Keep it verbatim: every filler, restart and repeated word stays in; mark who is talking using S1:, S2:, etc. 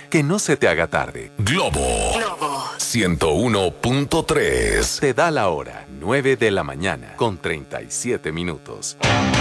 S1: Que no se te haga tarde.
S2: Globo. Globo. ciento uno punto tres.
S1: Te da la hora, nueve de la mañana, con treinta y siete minutos.